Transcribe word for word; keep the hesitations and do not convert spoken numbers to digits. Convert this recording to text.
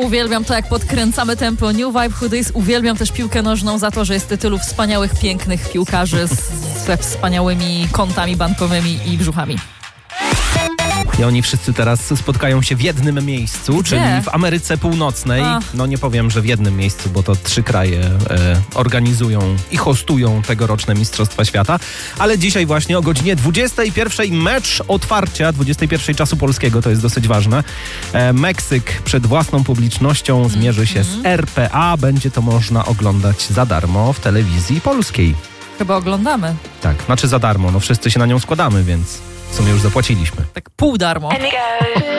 uwielbiam to, jak podkręcamy tempo New Vibe Hoodies. Uwielbiam też piłkę nożną za to, że jest tylu wspaniałych, pięknych piłkarzy z, ze wspaniałymi kontami bankowymi i brzuchami. I oni wszyscy teraz spotkają się w jednym miejscu, Gdzie? czyli w Ameryce Północnej. A. No nie powiem, że w jednym miejscu, bo to trzy kraje e, organizują i hostują tegoroczne Mistrzostwa Świata. Ale dzisiaj właśnie o godzinie dwudziestej pierwszej mecz otwarcia, dwudziestej pierwszej czasu polskiego, to jest dosyć ważne. E, Meksyk przed własną publicznością zmierzy się z R P A. Będzie to można oglądać za darmo w telewizji polskiej. Chyba oglądamy. Tak, znaczy za darmo, no wszyscy się na nią składamy, więc w sumie już zapłaciliśmy. Tak pół darmo.